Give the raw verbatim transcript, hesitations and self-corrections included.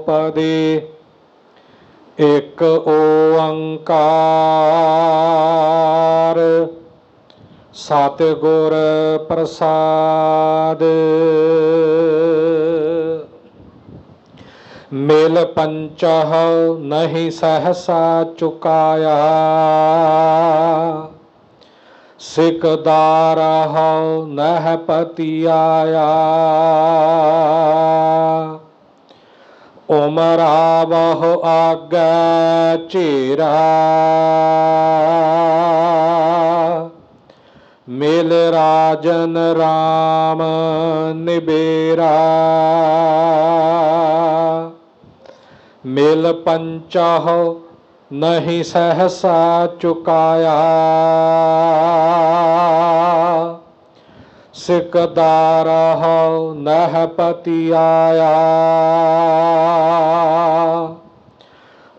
पदे एक ओंकार सतगुर प्रसाद। मिल पंचह नहीं सहसा चुकाया, सिकदार नह पति आया। उमरा बहु आगे चेरा, मिल राजन राम निबेरा। मिल पंचह नहीं सहसा चुकाया, सिकदार नह पति आया।